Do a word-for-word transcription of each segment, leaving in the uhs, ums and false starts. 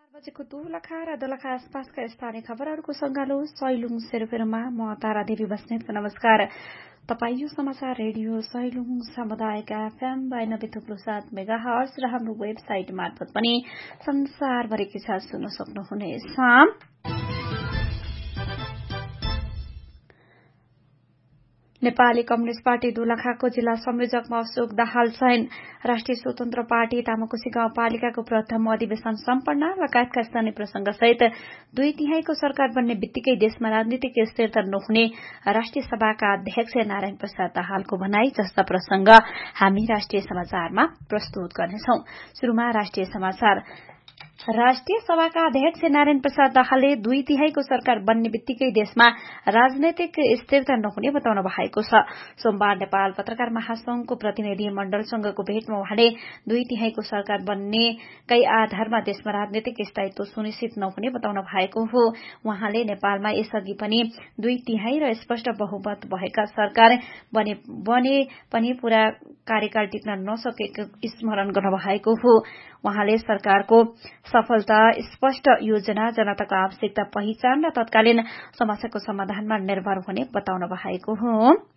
बजेको दोलखा र दोलखा आसपासका स्थानीय खबरहरूको सङ्गालो सैलुङ सेरोफेरोमा म तारा देवी बस्नेतको नमस्कार। तपाईँ यो समाचार रेडियो सैलुङ सामुदायिक एफएम बयानब्बे थुप्रो सात मेगा हर्ज र हाम्रो वेबसाइट मार्फत पनि संसारभरिकै साथ सुन्न सक्नुहुनेछ। नेपाली कम्युनिष्ट पार्टी दोलखाको जिल्ला संयोजकमा अशोक दाहाल चयन। राष्ट्रिय स्वतन्त्र पार्टी तामाकोशी गाउँपालिकाको प्रथम अधिवेशन सम्पन्न। लगायतका स्थानीय प्रसंगसहित दुई तिहाईको सरकार बन्ने बित्तिकै देशमा राजनीतिक स्थिरता नहुने राष्ट्रिय सभाका अध्यक्ष नारायण प्रसाद दाहालको भनाई जस्ता प्रसंग हामी राष्ट्रिय समाचारमा प्रस्तुत गर्नेछौं। शुरूमा राष्ट्रिय समाचार। राष्ट्रिय सभाका अध्यक्ष नारायण प्रसाद दाहालले दुई तिहाईको सरकार बन्ने बित्तिकै देशमा राजनैतिक स्थिरता नहुने बताउनु भएको छ। सोमबार नेपाल पत्रकार महासंघको प्रतिनिधि मण्डलसँगको भेटमा उहाँले दुई तिहाईको सरकार बन्नेकै आधारमा देशमा राजनैतिक स्थायित्व सुनिश्चित नहुने बताउनु भएको हो। उहाँले नेपालमा यसअघि पनि दुई तिहाई र स्पष्ट बहुमत भएका सरकार बने बने पनि पूरा कार्यकाल टिक्न नसकेको स्मरण गर्नुभएको हो। उहाँले सरकारको सफलता स्पष्ट योजना, जनताको आवश्यकता पहिचान र तत्कालीन समस्याको समाधानमा निर्भर हुने बताउनु भएको हो।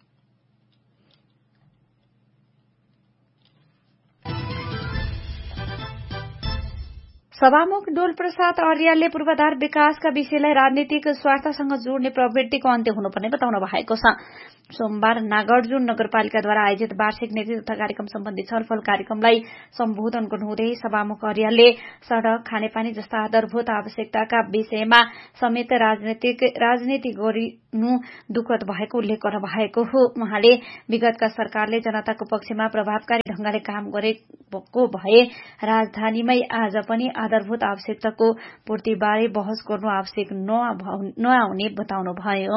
सभामुख डोल प्रसाद अर्यालले पूर्वाधार विकासका विषयलाई राजनीतिक स्वार्थसँग जोड्ने प्रवृत्तिको अन्त्य हुनुपर्ने बताउनु भएको छ। सोमबार नागार्जुन नगरपालिकाद्वारा आयोजित वार्षिक नीति तथा कार्यक्रम सम्बन्धी छलफल कार्यक्रमलाई सम्बोधन गर्नुहुँदै सभामुख अर्यालले सड़क, खानेपानी जस्ता आधारभूत आवश्यकताका विषयमा समेत राजनीतिक राजनीति गरिनु दुःखद भएको उल्लेख गर्नुभएको हो। उहाँले विगतका सरकारले जनताको पक्षमा प्रभावकारी ढंगले काम गरेको भए राजधानीमै आज पनि आधारभूत आवश्यकताको पूर्तिबारे बहस गर्नु आवश्यक नआउने बताउनुभयो।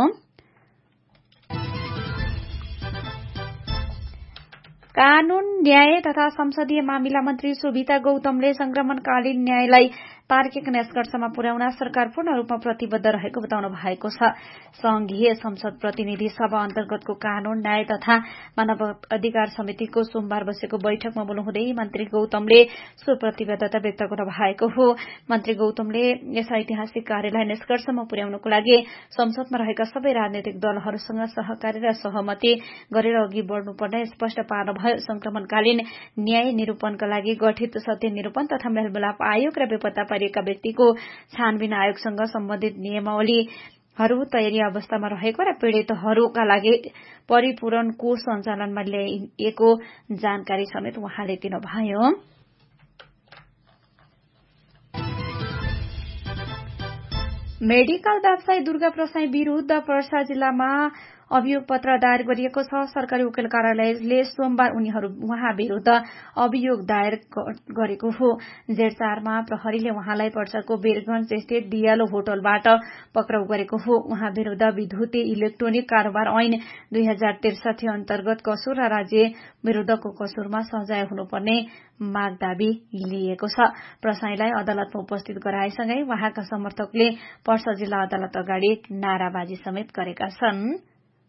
कानून, न्याय तथा संसदीय मामिला मन्त्री सुभिता गौतमले संक्रमणकालीन न्यायलाई तार्किक निष्कर्षमा पुर्याउन सरकार पूर्ण रूपमा प्रतिबद्ध रहेको बताउनु भएको छ। संघीय संसद प्रतिनिधि सभा अन्तर्गतको कानून, न्याय तथा मानव अधिकार समितिको सोमबार बसेको बैठकमा बोल्नुहुँदै मन्त्री गौतमले सो प्रतिबद्धता व्यक्त गर्नु भएको हो। मन्त्री गौतमले यस ऐतिहासिक कार्यलाई निष्कर्षमा पुर्याउनको लागि संसदमा रहेका सबै राजनैतिक दलहरूसँग सहकारी र सहमति गरेर अघि बढ़नुपर्ने स्पष्ट पार्नुभयो। संक्रमणकालीन न्याय निरूपणका लागि गठित सत्य निरूपण तथा मेलमिलाप आयोग र बेपत्ता पारिएका व्यक्तिको छानबिन आयोगसँग सम्बन्धित नियमावलीहरू तयारी अवस्थामा रहेको र पीड़ितहरूका लागि परिपूरणको सञ्चालनमा ल्याइएको जानकारी समेत उहाँले दिनुभयो। मेडिकल व्यवसायी दुर्गा प्रसाई विरूद्ध पर्सा जिल्लामा अभियोग पत्र दायर गरिएको छ। सरकारी वकिल कार्यालयले सोमबार उनीहरू उहाँ विरूद्ध अभियोग दायर गरेको हो। जेठ चारमा प्रहरीले उहाँलाई पर्साको वीरगंज स्थित दियालो होटलबाट पक्राउ गरेको हो। उहाँ विरूद्ध विद्युतीय इलेक्ट्रोनिक कारोबार ऐन दुई हजार त्रिसठी अन्तर्गत कसुर र राज्य विरूद्धको कसुरमा सजाय हुनुपर्ने माग दावी लिएको छ। प्रसाईलाई अदालतमा उपस्थित गराएसँगै उहाँका समर्थकले पर्सा जिल्ला अदालत अगाडि नाराबाजी समेत गरेका छन्।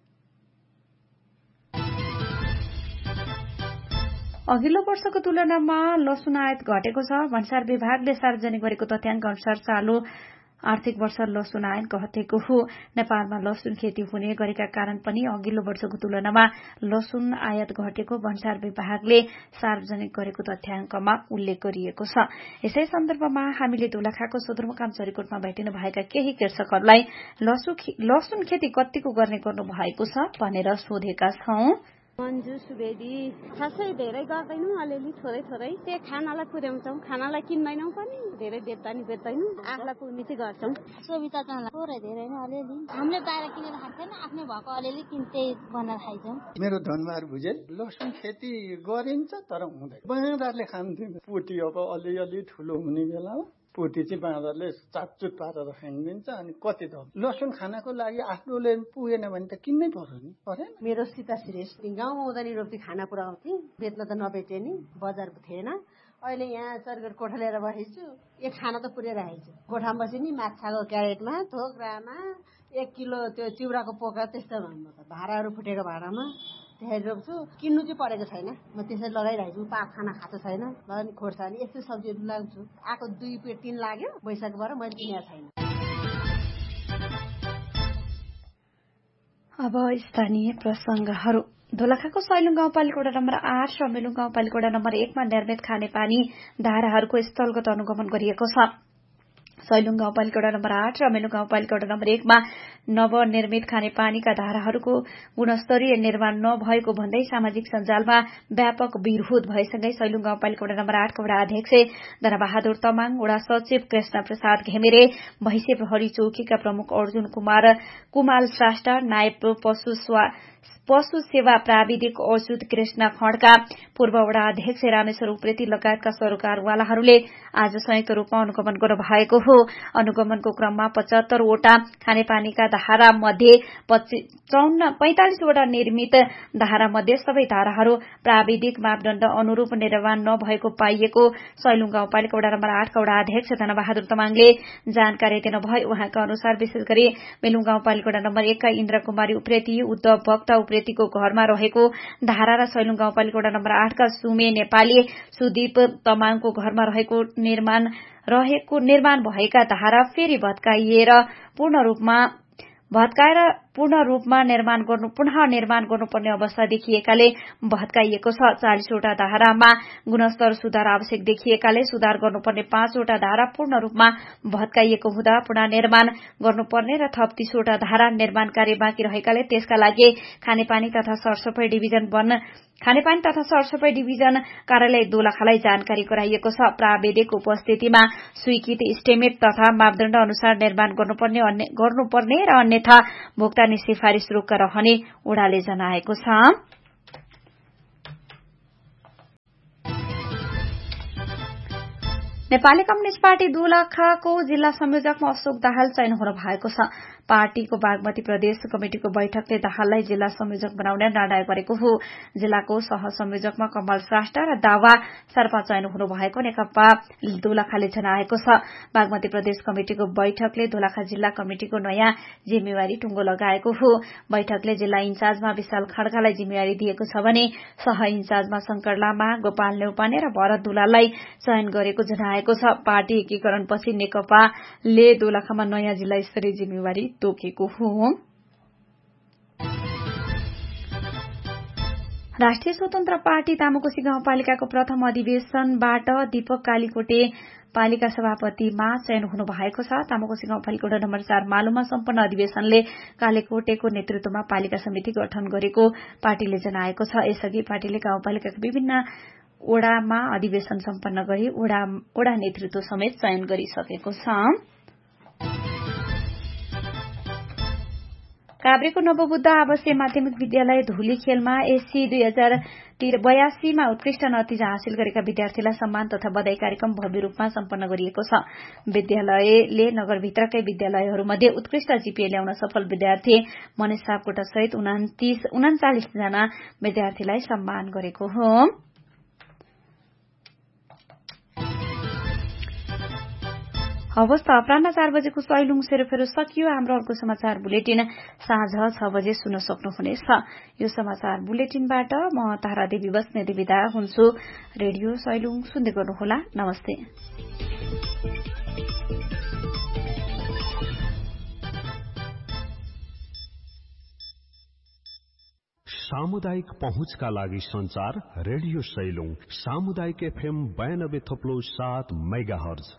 अघिल्लो वर्षको तुलनामा लसुन आयात घटेको छ। भन्सार विभागले सार्वजनिक गरेको तथ्याङ्क अनुसार चालू आर्थिक वर्ष लसुन आयात घटेको हो। नेपालमा लसुन खेती हुने गरेका कारण पनि अघिल्लो वर्षको तुलनामा लसुन आयात घटेको भन्सार विभागले सार्वजनिक गरेको तथ्याङ्कमा उल्लेख गरिएको छ। यसै सन्दर्भमा हामीले दोलखाको सदरमुकाम चरीकोटमा भेटिनु भएका केही कृषकहरूलाई लसुन खेती कतिको गर्ने गर्नु भएको छ भनेर सोधेका छौं। मन्जु सुवेदी खासै धेरै गर्दैनौँ, अलिअलि थोरै थोरै त्यही खानालाई पुर्याउँछौँ, खानालाई किन्दैनौँ पनि, धेरै बेच्दा नि बेच्दैनौँ, आफूलाई पुग्ने चाहिँ गर्छौँ। सोभिता चामल थोरै धेरै नै अलिअलि हामीले बाहिर किनेर खाएको छैन, आफ्नै भएको अलिअलि किन्दै बनाएर खाइछौँ। मेरो धनबहादुर भुजेल। लसुन खेती गरिन्छ तर हुँदैन, बाँदरले खान्थ्यो। पोटी अब अलिअलि ठुलो हुने बेलामा पोटी चाहिँ बाँदरले चापचुप पारेर खाइदिन्छ। अनि कति त लसुन खानाको लागि आफ्नोले पुगेन भने त किन्नै पर्यो नि, परेन। मेरो सीता श्रेष्ठ गाउँमा हुँदा नि रोप्ती खाना पुऱ्याउँथे, बेच्न त नबेचे नि, बजार थिएन। अहिले यहाँ चरगढ कोठा लिएर बसेछु, एक खाना त पुर्याइरहेछु। कोठामा बसी नि माछाको क्यारेटमा थोक्रामा एक किलो त्यो चिउराको पोका त्यस्तो भाडाहरू फुटेको भाडामा त्यसरी रोप्छु। किन्नु चाहिँ परेको छैन, म त्यसरी लगाइरहेको छु। पात खाना खाएको छैन, ल खोर्सानी यस्तै सब्जीहरू लाग्छु। आएको दुई पेट तिन लाग्यो वैशाखबाट, मैले किनेको छैन। अब स्थानीय प्रसङ्गहरू। दोलखाको सैलुङ गाउँपालिका वडा नम्बर आठ र मेलुङ गाउँपालिका वडा नम्बर एकमा निर्मित खानेपानी धाराहरूको स्थलगत अनुगमन गरिएको छ। सैलुङ गाउँपालिका वडा नम्बर आठ र मेलुङ गाउँपालिका वडा नम्बर एकमा नवनिर्मित खानेपानीका धाराहरूको गुणस्तरीय निर्माण नभएको भन्दै सामाजिक सञ्जालमा व्यापक विरोध भएसँगै सैलुङ गाउँपालिका वडा नम्बर आठका वडा अध्यक्ष धनबहादुर तमाङ, वडा सचिव कृष्ण प्रसाद घिमिरे, भैँसे प्रहरी चौकीका प्रमुख अर्जुन कुमार कुमाल श्रेष्ठ, नायब पशु पशु सेवा प्राविधिक अच्युत कृष्ण खड्का, पूर्व वडा अध्यक्ष रामेश्वर उप्रेती लगायतका सरोकारवालाहरूले आज संयुक्त रूपमा अनुगमन गर्नु भएको हो। अनुगमनको क्रममा पचहत्तरवटा खानेपानीका धारा मध्ये पैंतालिसवटा निर्मित धारा मध्ये सबै धाराहरू प्राविधिक मापदण्ड अनुरूप निर्माण नभएको पाइएको सैलुङ गाउँपालिका वडा नम्बर आठका वडा अध्यक्ष धनबहादुर तमाङले जानकारी दिनुभयो। उहाँका अनुसार विशेष गरी मेलुङ गाउँपालिका वडा नम्बर एकका इन्द्र कुमारी उप्रेती, उद्धव भक्त उप्रेतीको घरमा रहेको धारा र सैलुङ गाउँपालिका वडा नम्बर आठका सुमे नेपाली, सुदीप तमाङको घरमा रहेको निर्माण रहेको निर्माण भएका धारा फेरि भत्काइएर पूर्ण रूपमा भत्काएर पूर्ण रूपमा निर्माण गर्नु पुनः निर्माण गर्नुपर्ने अवस्था देखिएकाले भत्काइएको छ। चालिसवटा धारामा गुणस्तर सुधार आवश्यक देखिएकाले सुधार गर्नुपर्ने पाँचवटा धारा पूर्ण रूपमा भत्काइएको हुँदा पुनः निर्माण गर्नुपर्ने र थप तीसवटा धारा निर्माण कार्य बाँकी रहेकाले त्यसका लागि खानेपानी तथा सरसफाई डिभिजन वन खानेपानी तथा सरसफाई डिभिजन कार्यालय दोलखालाई जानकारी गराइएको छ। प्राविधिक उपस्थितिमा स्वीकृत इस्टिमेट तथा मापदण्ड अनुसार निर्माण गर्नुपर्ने गर्नुपर्ने र अन्यथा भुक्तानी सिफारिश रोक्का रहने वडाले जनाएको छ। नेपाली कम्युनिष्ट पार्टी दोलखाको जिल्ला संयोजकमा अशोक दाहाल चयन हुनु भएको छ। पार्टीको बागमती प्रदेश कमिटिको बैठकले दाहाललाई जिल्ला संयोजक बनाउने निर्णय गरेको हो। जिल्लाको सहसंयोजकमा कमल श्रेष्ठ र दावा शेर्पा चयन हुनु भएको नेकपा दोलखाले जनाएको छ। बागमती प्रदेश कमिटिको बैठकले दोलखा जिल्ला कमिटिको नयाँ जिम्मेवारी टुंगो लगाएको हो। बैठकले जिल्ला इन्चार्जमा विशाल खड्कालाई जिम्मेवारी दिएको छ भने सह इन्चार्जमा शंकर लामा, गोपाल नेउपाने र भरत दुलाललाई चयन गरेको जनाएको छ। पार्टी एकीकरणपछि नेकपाले दोलखामा नयाँ जिल्ला स्तरीय जिम्मेवारी तोकेको हो। राष्ट्रिय स्वतन्त्र पार्टी तामाकोशी गाउँपालिकाको प्रथम अधिवेशनबाट दीपक कालीकोटे पालिका सभापतिमा चयन हुनु भएको छ। तामाकोशी गाउँपालिका वडा नम्बर चार मालुमा सम्पन्न अधिवेशनले कालीकोटेको नेतृत्वमा पालिका समिति गठन गरेको पार्टीले जनाएको छ। यसअघि पार्टीले गाउँपालिकाका विभिन्न वडामा अधिवेशन सम्पन्न गरी वडा नेतृत्व समेत चयन गरिसकेको छ। काभ्रेको नवबुद्ध आवासीय माध्यमिक विद्यालय धुलीखेलमा एससी दुई हजार बयासीमा उत्कृष्ट नतिजा हासिल गरेका विद्यार्थीलाई सम्मान तथा बधाई कार्यक्रम भव्य रूपमा सम्पन्न गरिएको छ। विद्यालयले नगरभित्रकै विद्यालयहरूमध्ये उत्कृष्ट जीपीए ल्याउन सफल विद्यार्थी मनेश सापकोटा सहित उनाचालिस जना विद्यार्थीलाई सम्मान गरेको हो। अवस्था अपराह्न चार बजेको सैलुङ सेरोफेरो सकियो। हाम्रो अर्को समाचार बुलेटिन साँझ छ बजे सुन्न सक्नुहुनेछ। यो समाचार बुलेटिनबाट म तारादेवी बस्नेत विदा हुन्छु। रेडियो सैलुङ सुन्दै गर्नुहोला। नमस्ते। सामुदायिक पहुँचका लागि संचार रेडियो सैलुङ सामुदायिक एफएम बयानब्बे थप्लो सात मेगा हर्ज।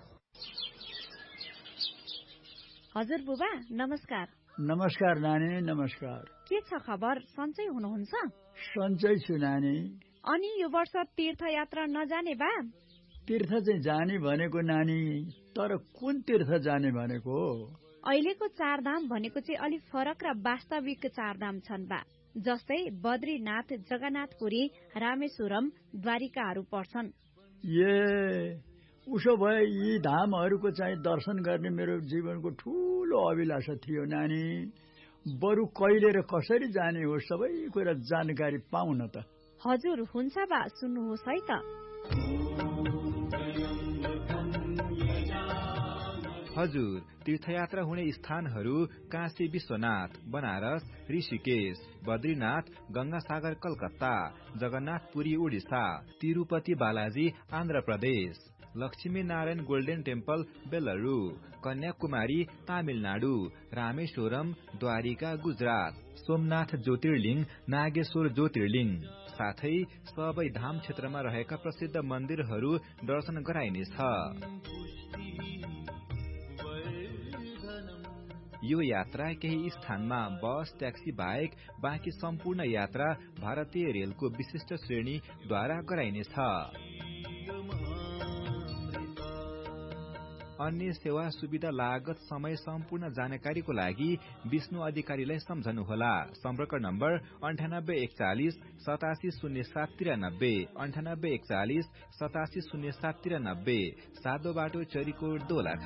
हजुर बुबा नमस्कार। नमस्कार नानी, नमस्कार। के छ खबर? सन्चै हुनुहुन्छ? सन्चै छु नानी। अनि यो वर्ष तीर्थयात्रा नजाने बा? तीर्थ चाहिँ जाने भनेको नानी, तर कुन तीर्थ जाने भनेको? अहिलेको चारधाम भनेको चाहिँ अलिक फरक र वास्तविक चारधाम छन् बा, जस्तै बद्रीनाथ, जगन्नाथपुरी, रामेश्वरम, द्वारिकाहरू पर्छन्। ए उसो भए यी धामहरूको चाहिँ दर्शन गर्ने मेरो जीवनको ठूलो अभिलाषा थियो नानी। बरु कहिले र कसरी जाने हो सबै कुरा जानकारी पाउन त। हजुर हुन्छ बा, सुन्नुहोस् है त। हजुर, तीर्थयात्रा हुने स्थानहरू काशी विश्वनाथ, बनारस, ऋषिकेश, बद्रीनाथ, गंगासागर कलकत्ता, जगन्नाथपुरी उडिसा, तिरुपति बालाजी आन्ध्र प्रदेश, लक्ष्मी नारायण गोल्डन टेम्पल बेलरू, कन्याकुमारी तामिलनाडु, रामेश्वरम द्वारिका गुजरात, सोमनाथ ज्योतिर्लिङ, नागेश्वर ज्योतिर्लिङ, साथै सबै धाम क्षेत्रमा रहेका प्रसिद्ध मन्दिरहरू दर्शन गराइनेछ। यो यात्रा केही स्थानमा बस ट्याक्सी बाहेक बाँकी सम्पूर्ण यात्रा भारतीय रेलको विशिष्ट श्रेणीद्वारा गराइनेछ। अन्य सेवा सुविधा लागत समय सम्पूर्ण जानकारीको लागि विष्णु अधिकारीलाई सम्झनुहोला। सम्पर्क नम्बर अन्ठानब्बे एकचालिस सतासी शून्य सात त्रियानब्बे अन्ठानब्बे एकचालिस सतासी शून्य सात त्रियानब्बे, सादो बाटो चरीकोट दोलखा।